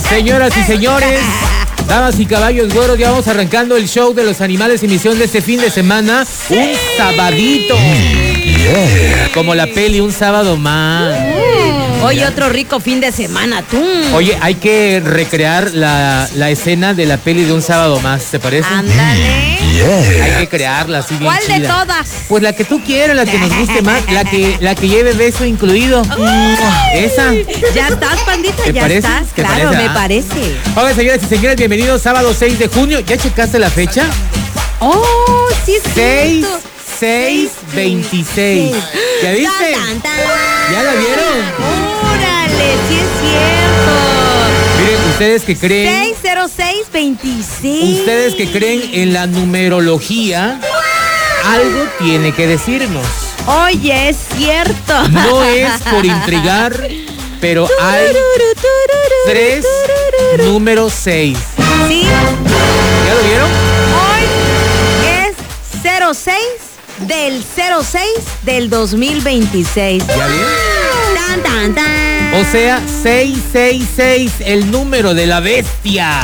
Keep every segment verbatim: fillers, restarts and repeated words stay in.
Señoras y señores, damas y caballos güeros, ya vamos arrancando el show de los animales en emisión de este fin de semana. ¡Sí! Un sabadito. Yeah. Como la peli, un sábado más. Mm. Hoy otro rico fin de semana, tú. Oye, hay que recrear la, la escena de la peli de un sábado más, ¿te parece? Ándale. Yeah. Hay que crearla así bien ¿Cuál chida. de todas? Pues la que tú quieras, la que nos guste más, la que, la que lleve beso incluido. Uy. Esa. Ya estás, pandita, ¿Te ya parece? estás. ¿Te Claro, parece? me Ah. parece. Hola, señoras y señores, bienvenidos sábado seis de junio. ¿Ya checaste la fecha? Oh, sí, sí. seis, seis, veintiséis. ¿Ya viste? Tan, tan, tan. ¿Ya la vieron? Órale, sí es cierto. Miren, ustedes que creen, seis cero seis veintiséis. ustedes que creen en la numerología, algo tiene que decirnos. Oye, es cierto. No es por intrigar, pero hay tres números seis. Sí. ¿Ya lo vieron? Hoy es cero seis del cero seis del dos mil veintiséis. ¿Ya vieron? Tan, tan, tan. O sea, seis seis seis, el número de la bestia.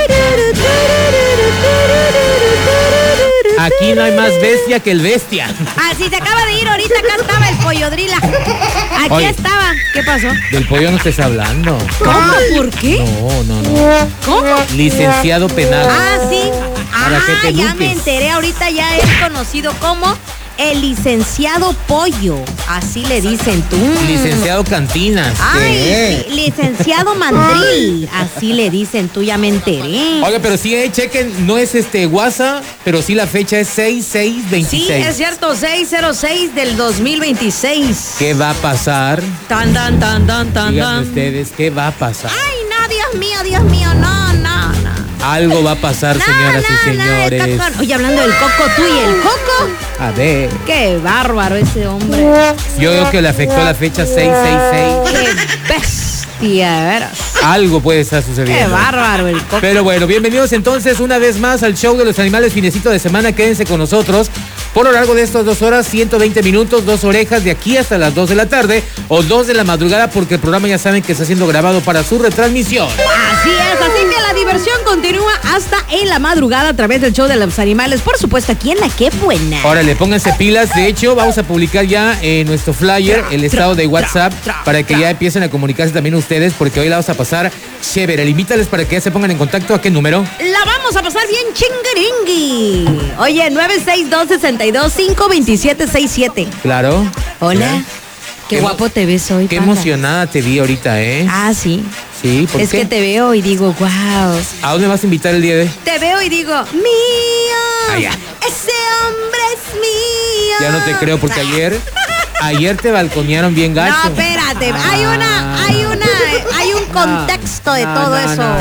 Aquí no hay más bestia que el bestia. Ah, sí, se acaba de ir ahorita, acá estaba el pollodrila. Aquí Oye. estaba. ¿Qué pasó? Del pollo no estés hablando. ¿Cómo? ¿Por qué? No, no, no. ¿Cómo? Licenciado penal. Ah, sí. Para Ah, que te ya eduques. me enteré. Ahorita ya es conocido como el licenciado Pollo. Así le dicen tú. Licenciado Cantinas. Ay, sí, licenciado Mandril. Así le dicen tú, ya me enteré. Oiga, pero sí, eh, chequen, no es este WhatsApp, pero sí la fecha es seis seis Sí, veintiséis. es cierto, seis cero seis del dos mil veintiséis. ¿Qué va a pasar? Tan, tan, tan, tan, tan, Díganme tan. ustedes, ¿qué va a pasar? Ay, no, Dios mío, Dios mío, no, no, no. Algo va a pasar, No, señoras no, y no, señores. está con- Oye, hablando del coco, tú y el coco. A ver, Qué bárbaro ese hombre. yo creo que le afectó la fecha seis seis seis. Qué bestia, de veras. Algo puede estar sucediendo. Qué bárbaro el coco. Pero bueno, bienvenidos entonces una vez más al show de los animales finecito de semana. Quédense con nosotros por lo largo de estas dos horas, ciento veinte minutos, dos orejas de aquí hasta las dos de la tarde o dos de la madrugada, porque el programa ya saben que está siendo grabado para su retransmisión. Así es, así que la diversión continúa hasta en la madrugada a través del show de los animales. Por supuesto, aquí en La Qué Buena. Órale, pónganse pilas. De hecho, vamos a publicar ya en nuestro flyer el estado de WhatsApp para que ya empiecen a comunicarse también ustedes, porque hoy la vamos a pasar chévere. Invítales para que ya se pongan en contacto. ¿A qué número? La vamos a pasar bien chingaringui. Oye, nueve seis dos, seis dos cinco, dos siete seis siete. Claro. Hola. Mira. Qué Qué guapo te ves hoy, Qué panda. emocionada te vi ahorita, ¿eh? Ah, sí. Sí, ¿por Es qué? que te veo y digo, wow. ¿A dónde vas a invitar el día de hoy? Te veo y digo, mío. Ah, ya. Ese hombre es mío. Ya no te creo, porque ayer, ayer te balconearon bien gacho. No, espérate. Hay una, hay una, hay un contexto de no, todo no, eso. no.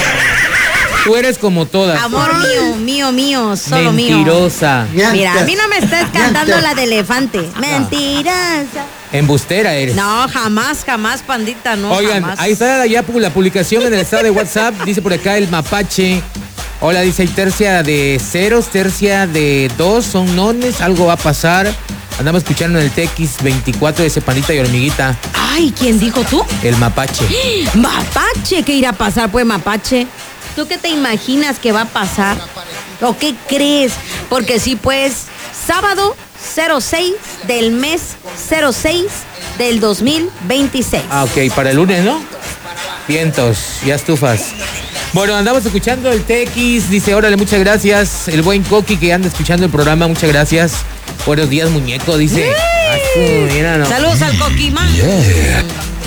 Tú eres como todas. Amor mío, mío, mío, solo Mentirosa. mío. Mira, a mí no me estés cantando la de elefante. Mentirosa. Embustera eres. No, jamás, jamás, pandita, no, Oigan, jamás. ahí está ya la publicación en el estado de WhatsApp. Dice por acá el mapache. Hola, dice, hay tercia de ceros, tercia de dos, son nones, algo va a pasar. Andamos escuchando en el T X veinticuatro de ese pandita y hormiguita. Ay, ¿quién dijo tú? El mapache. Mapache, ¿qué irá a pasar, pues, mapache? ¿Tú qué te imaginas que va a pasar? ¿O qué crees? Porque sí, pues, sábado cero seis del mes cero seis del dos mil veintiséis. Ah, ok, para el lunes, ¿no? Vientos, ya estufas. Bueno, andamos escuchando el T X, dice, órale, muchas gracias. El buen Coqui que anda escuchando el programa, muchas gracias. Buenos días, muñeco, dice. Ah, su, mira, no. Saludos al Coquimán. Yeah.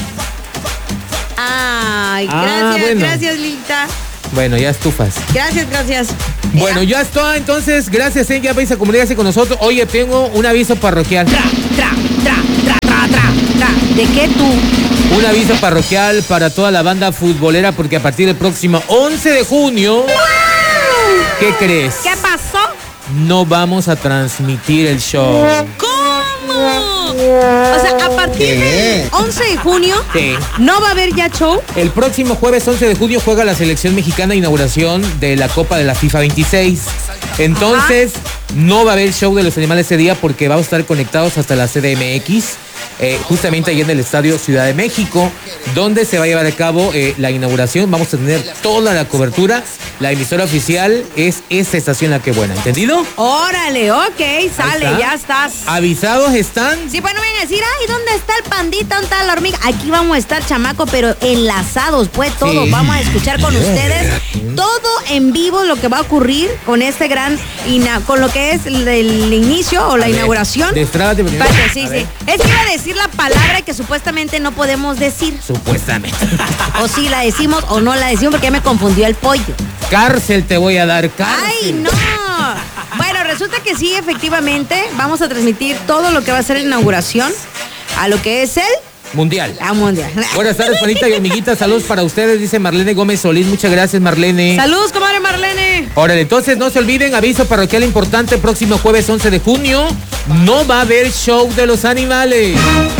Ay, Ah, gracias, bueno. gracias, Lita. Bueno, ya estufas. Gracias, gracias. Bueno, ya está, entonces, gracias, eh, ya vais a comunicarse con nosotros. Oye, tengo un aviso parroquial. Tra, tra, tra, tra, tra, tra, tra. ¿De qué tú? Un aviso parroquial para toda la banda futbolera, porque a partir del próximo once de junio, ¿qué crees? ¿Qué pasó? No vamos a transmitir el show. ¿Cómo? O sea, a partir del once de junio, Sí. ¿no va a haber ya show? El próximo jueves once de junio juega la selección mexicana inauguración de la Copa de la FIFA veintiséis. Entonces, no va a haber show de los animales ese día porque vamos a estar conectados hasta la C D M X. eh, justamente ahí en el Estadio Ciudad de México, donde se va a llevar a cabo eh, la inauguración. Vamos a tener toda la cobertura. La emisora oficial es esta estación La Que Buena, ¿entendido? Órale, ok, sale, está. ya estás. ¿Avisados están? Sí, pues no vengan a decir, ay, ¿dónde está el pandita? ¿Dónde está la hormiga? Aquí vamos a estar, chamaco, pero enlazados, pues todo. Sí. Vamos a escuchar con ustedes todo en vivo lo que va a ocurrir con este gran, ina- con lo que es el, el inicio o la A ver, inauguración. destrábate primero. Espérate, sí, A sí. ver. Es que iba a decir la palabra que supuestamente no podemos decir. Supuestamente. O si la decimos o no la decimos porque ya me confundió el pollo. Cárcel te voy a dar, cárcel. ¡Ay, no! Bueno, resulta que sí, efectivamente, vamos a transmitir todo lo que va a ser la inauguración a lo que es el Mundial. ah, mundial. Buenas tardes, panita y hormiguita. Saludos para ustedes, dice Marlene Gómez Solís. Muchas gracias, Marlene. Saludos, comadre Marlene. Órale, entonces no se olviden, aviso parroquial importante, próximo jueves once de junio, no va a haber show de los animales.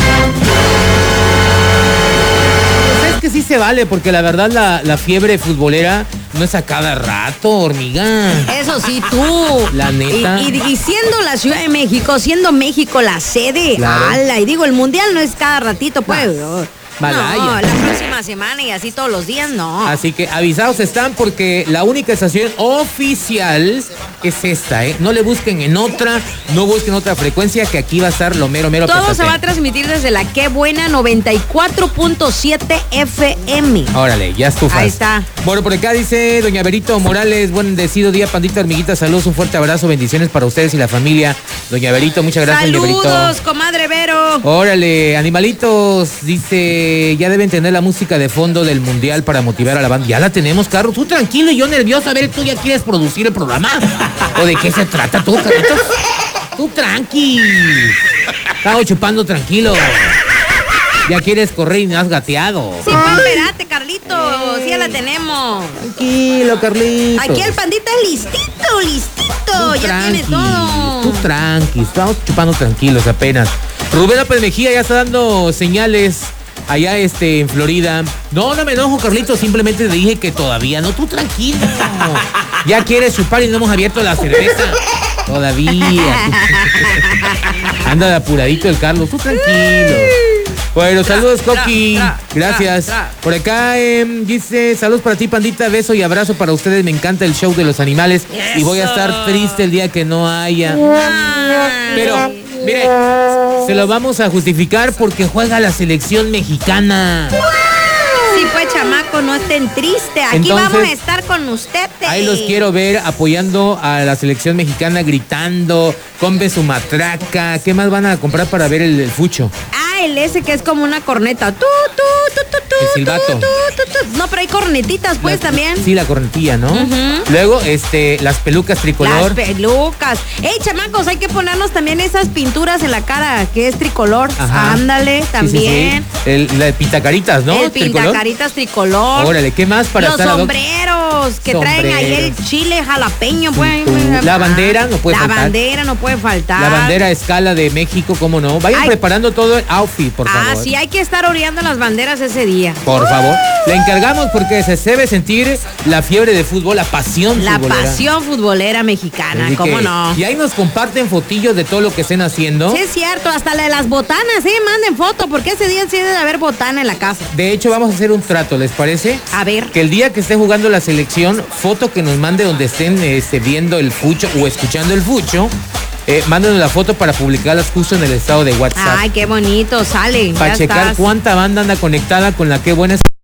Pues es que sí se vale, porque la verdad la, la fiebre futbolera no es a cada rato, hormiga. Eso sí, tú. La neta. Y, y- y siendo la Ciudad de México, siendo México la sede, Claro. ala, y digo, el mundial no es cada ratito, pues. No, Malaya. no, la próxima semana y así todos los días, no. Así que avisados están porque la única estación oficial es esta, ¿eh? No le busquen en otra, no busquen otra frecuencia, que aquí va a estar lo mero, mero Todo se pesate. va a transmitir desde la Qué Buena noventa y cuatro punto siete F M. Órale, ya estufas. Ahí está. Bueno, por acá dice doña Berito Morales, buen decido día, pandita, hormiguita, saludos, un fuerte abrazo, bendiciones para ustedes y la familia. Doña Berito, muchas gracias, doña Berito. Saludos, comadre Vero. Órale, animalitos, dice, ya deben tener la música de fondo del mundial para motivar a la banda. Ya la tenemos, Carlos. Tú tranquilo y yo nervioso. A ver, ¿tú ya quieres producir el programa? ¿O de qué se trata tú, Carlitos? Tú tranqui. Estaba chupando tranquilo. Ya quieres correr y no has gateado. Sí, pues espérate, Carlitos. Sí, ya la tenemos. Tranquilo, Carlitos. Aquí el pandita es listito, listito. Tú Ya tranqui, tiene todo. Tú tranqui, estamos chupando tranquilos apenas. Rubén López Mejía ya está dando señales allá este, en Florida. No, no me enojo, Carlitos, simplemente te dije que todavía no, tú tranquilo. Ya quieres chupar y no hemos abierto la cerveza. Todavía. Anda de apuradito el Carlos, tú tranquilo. Bueno, saludos, tra, Coqui. tra, Gracias. tra, tra. Por acá eh, dice, saludos para ti, pandita, beso y abrazo para ustedes. Me encanta el show de los animales y voy a estar triste el día que no haya. Ay. Pero, mire, se lo vamos a justificar porque juega la selección mexicana. Sí, pues, chamaco, no estén tristes. Aquí Entonces, vamos a estar con ustedes. Ahí los quiero ver apoyando a la selección mexicana, gritando, compren su matraca. ¿Qué más van a comprar para ver el, el fucho? Ah, el ese que es como una corneta. Tú, tú, tú, tú, tú, El silbato. tú, tú, tú, tú. No, pero hay cornetitas, pues, La- también. Sí, la cornetilla, ¿no? Ujú. Luego, este, las pelucas tricolor. Las pelucas. Ey, chamacos, hay que ponernos también esas pinturas en la cara, que es tricolor. Ajá. Ándale, Sí, sí, también. sí. El, la de pintacaritas, ¿no? El Tricolor. pintacaritas tricolor. Órale, ¿qué más para Los estar ad hoc? sombreros que traen ahí el Sombreros. chile jalapeño. Pues. tú. La bandera no puede la faltar. La bandera no puede faltar. La bandera a escala de México, ¿cómo no? Vayan Ay. preparando todo el outfit, por favor. Ah, sí, hay que estar oreando las banderas ese día. Por favor. Le encargamos porque se debe sentir la fiebre de fútbol, la pasión La futbolera. pasión futbolera mexicana, Así ¿cómo que- no? Y ahí nos comparten fotillos de todo lo que estén haciendo. Sí, es cierto, hasta la de las botanas, sí, manden foto, porque ese día sí debe haber botana en la casa. De hecho, vamos a hacer un trato, ¿les parece? A ver. Que el día que esté jugando la selección, foto que nos mande donde estén este, viendo el fucho o escuchando el fucho, eh, mándenos la foto para publicarlas justo en el estado de WhatsApp. Ay, qué bonito, sale. para ya checar estás. cuánta banda anda conectada con la que buena es.